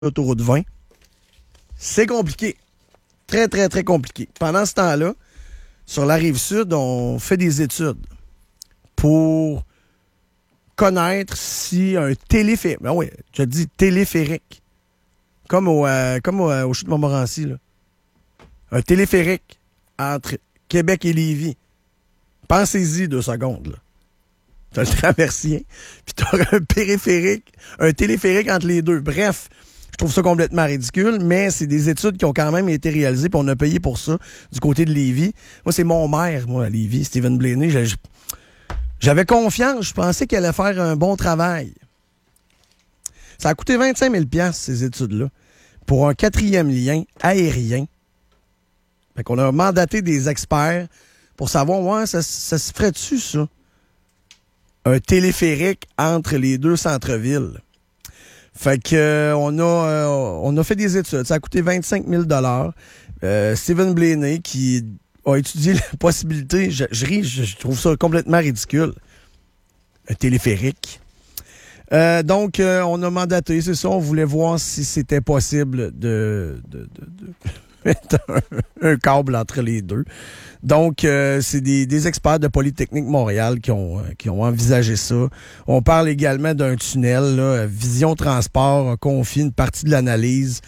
l'autoroute 20. C'est compliqué. Très, très, très compliqué. Pendant ce temps-là, sur la Rive-Sud, on fait des études pour connaître si un téléphérique... Ben oui, je dis téléphérique. Comme au chute de Montmorency, là. Un téléphérique entre Québec et Lévis. Pensez-y 2 secondes, là. T'as le traversier, puis t'as un téléphérique entre les deux. Bref, je trouve ça complètement ridicule, mais c'est des études qui ont quand même été réalisées, puis on a payé pour ça du côté de Lévis. Moi, c'est mon maire, à Lévis, Stephen Blaney. J'avais confiance, je pensais qu'elle allait faire un bon travail. Ça a coûté 25 000 $, ces études-là, pour un 4e lien aérien. Fait qu'on a mandaté des experts pour savoir, ouais, ça se ferait-tu, ça? Un téléphérique entre les deux centres-villes. Fait que on a fait des études. Ça a coûté 25 000 $. Stephen Blaney, qui a étudié la possibilité, je ris, je trouve ça complètement ridicule. Un téléphérique. Donc, on a mandaté, c'est ça, on voulait voir si c'était possible de mettre un câble entre les deux. Donc, c'est des experts de Polytechnique Montréal qui ont envisagé ça. On parle également d'un tunnel, là. Vision Transport a confié une partie de l'analyse.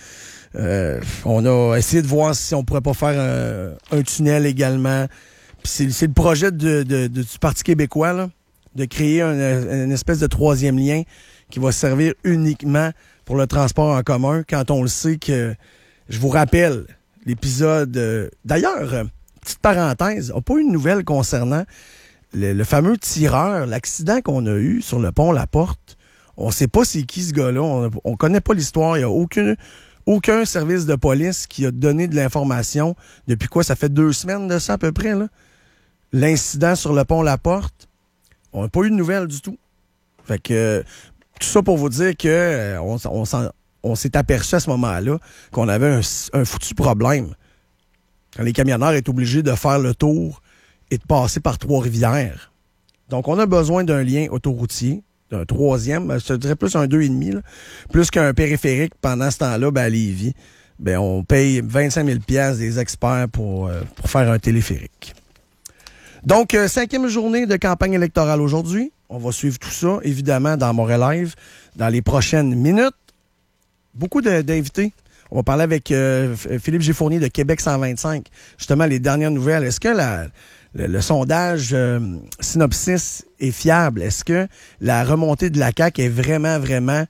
On a essayé de voir si on pourrait pas faire un tunnel également. Puis c'est le projet du Parti québécois, là, de créer une espèce de 3e lien qui va servir uniquement pour le transport en commun, quand on le sait que, je vous rappelle, l'épisode... D'ailleurs, petite parenthèse, on n'a pas eu de nouvelles concernant le fameux tireur, l'accident qu'on a eu sur le pont La Porte. On ne sait pas c'est qui ce gars-là, on ne connaît pas l'histoire, il n'y a aucun service de police qui a donné de l'information. Depuis quoi? Ça fait 2 semaines de ça à peu près, là. L'incident sur le pont La Porte, on n'a pas eu de nouvelles du tout. Fait que, tout ça pour vous dire que on s'est aperçu à ce moment-là qu'on avait un foutu problème. Quand les camionneurs étaient obligés de faire le tour et de passer par Trois-Rivières. Donc, on a besoin d'un lien autoroutier, d'un 3e, je te dirais plus un 2,5, là, plus qu'un périphérique pendant ce temps-là, à Lévis. On paye 25 000 $ des experts pour faire un téléphérique. Donc, 5e journée de campagne électorale aujourd'hui. On va suivre tout ça, évidemment, dans Montréal Live, dans les prochaines minutes. Beaucoup d'invités. On va parler avec Philippe Giffournier de Québec 125. Justement, les dernières nouvelles. Est-ce que le sondage Synopsis est fiable? Est-ce que la remontée de la CAQ est vraiment, vraiment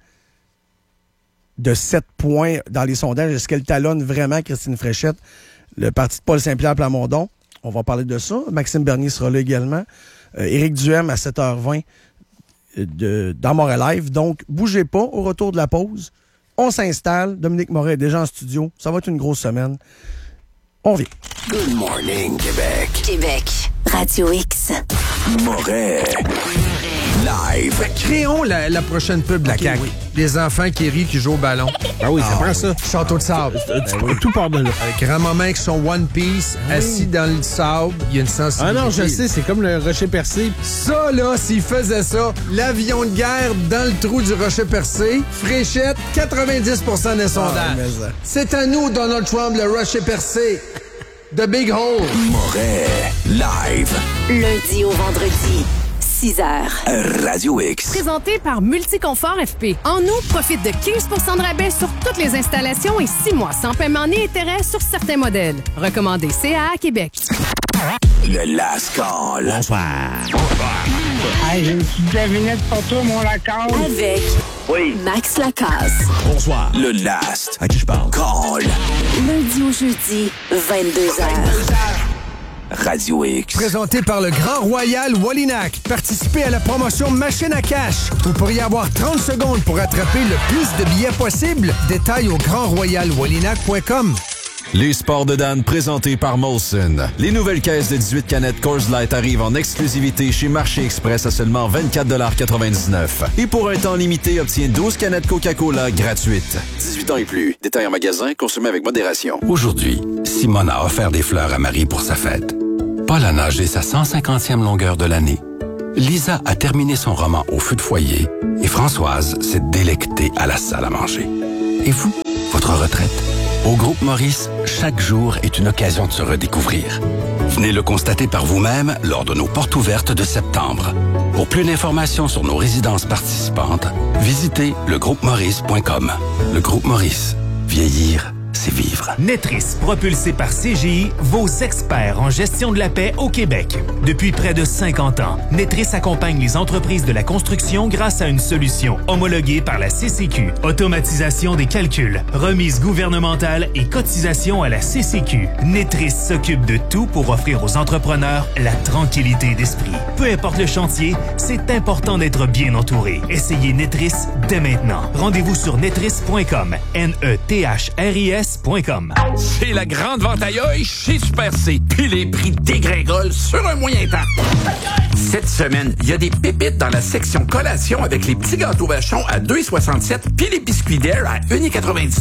de 7 points dans les sondages? Est-ce qu'elle talonne vraiment Christine Fréchette, le parti de Paul Saint-Pierre Plamondon? On va parler de ça. Maxime Bernier sera là également. Éric Duhem à 7h20 dans Montréal Live. Donc, bougez pas. Au retour de la pause, on s'installe. Dominique Moret est déjà en studio. Ça va être une grosse semaine. On vient. Good morning, Québec. Québec. Radio X. Moret. Live. Créons la prochaine pub de la CAQ. oui. Des enfants qui rient, qui jouent au ballon. Ah oui, ça prend ça. Château de sable. Tout part de là. Avec grand-maman avec son One Piece, assis dans le sable. Il y a une sensibilité. Ah non, je sais, c'est comme le rocher percé. Ça, là, s'il faisait ça, l'avion de guerre dans le trou du rocher percé, Fréchette, 90% des sondages. C'est à nous, Donald Trump, le rocher percé. The Big Hole. Moret. Live. Lundi au vendredi, 6h. Radio X. Présenté par Multiconfort FP. En août, profite de 15 % de rabais sur toutes les installations et 6 mois sans paiement ni intérêt sur certains modèles. Recommandé CA à Québec. Le Last Call. Bonsoir. Hey, j'ai une petite devinette pour toi, mon Lacasse. Avec Max Lacasse. Bonsoir. Le Last À qui je parle? Call. Lundi au jeudi, 22h. Radio X. Présenté par le Grand Royal Wallinac. Participez à la promotion Machine à cash. Vous pourriez avoir 30 secondes pour attraper le plus de billets possible. Détails au grandroyalwallinac.com. Les sports de Dan présentés par Molson. Les nouvelles caisses de 18 canettes Coors Light arrivent en exclusivité chez Marché Express à seulement 24,99 $. Et pour un temps limité, obtiens 12 canettes Coca-Cola gratuites. 18 ans et plus. Détail en magasin, consommé avec modération. Aujourd'hui, Simone a offert des fleurs à Marie pour sa fête. Paul a nagé sa 150e longueur de l'année. Lisa a terminé son roman au feu de foyer et Françoise s'est délectée à la salle à manger. Et vous, votre retraite? Au Groupe Maurice, chaque jour est une occasion de se redécouvrir. Venez le constater par vous-même lors de nos portes ouvertes de septembre. Pour plus d'informations sur nos résidences participantes, visitez legroupemaurice.com. Le Groupe Maurice. Vieillir, c'est vivre. Netris, propulsé par CGI, vos experts en gestion de la paix au Québec. Depuis près de 50 ans, Netris accompagne les entreprises de la construction grâce à une solution homologuée par la CCQ. Automatisation des calculs, remise gouvernementale et cotisation à la CCQ. Netris s'occupe de tout pour offrir aux entrepreneurs la tranquillité d'esprit. Peu importe le chantier, c'est important d'être bien entouré. Essayez Netris dès maintenant. Rendez-vous sur netris.com. NETHRIS.com. C'est la grande vente à œil chez Super C. Puis les prix dégringolent sur un moyen temps. Cette semaine, il y a des pépites dans la section collation avec les petits gâteaux vachons à 2,67 puis les biscuits d'air à 1,99.